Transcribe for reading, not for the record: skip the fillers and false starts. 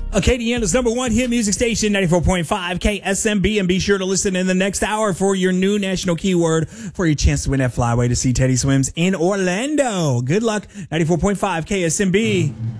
Acadiana's number one hit music station, 94.5 KSMB. And be sure to listen in the next hour for your new national keyword for your chance to win that flyway to see Teddy Swims in Orlando. Good luck, 94.5 KSMB.